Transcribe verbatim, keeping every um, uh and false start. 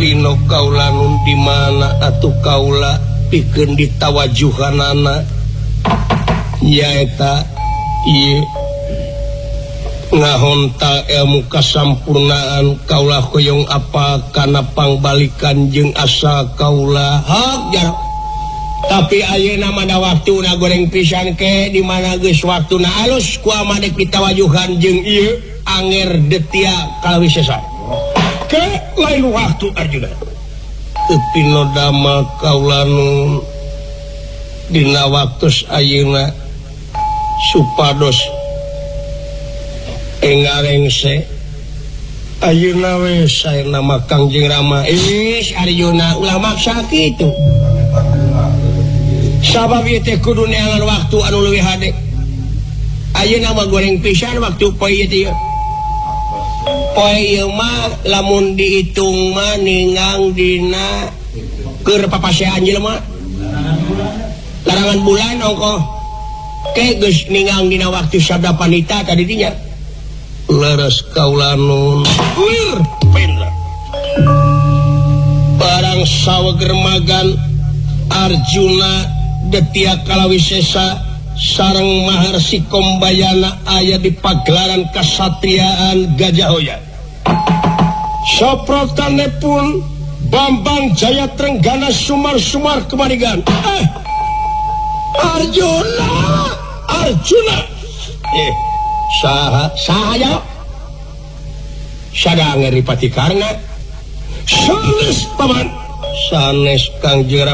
Pino kaulanun di mana atuh kaula pikeun ditawajuhanana nyaeta ieu ngahonta ilmu kasampurnaan kaula hoyong apa kana pangbalikan jeung asa kaula hak jarang tapi ayeuna mah waktuna goreng pisan ke di mana geus waktuna alus ku amadek ditawajuhan jeung ieu anger detia kalawisesa ke lain waktu Arjuna Pino dama kaulanu dina waktos ayeuna supados engarengse ayeuna we saena Kangjeng Rama is Arjuna ulah maksa kitu sabab ieu teh kudu neangan waktu anu leuwih hade ayeuna mah goreng pisan waktu poe ieu teh poe ieu mah lamun dihitung mah ningang dina keur papasean jelema larangan bulan ongko ke geus ningang dina waktu sabda panita tadi dinya leres kaulanun lir pendra barang saweger magan Arjuna detia kalawisesa sareng Maharsi Kombayana aya di pagelaran kasatriaan Gajah Hoya saprotanepun Bambang Jaya Trenggana sumar-sumar kemarigan eh Arjuna Arjuna eh saha saha sadang Ripati Karna sanes paman sanes Kangjeng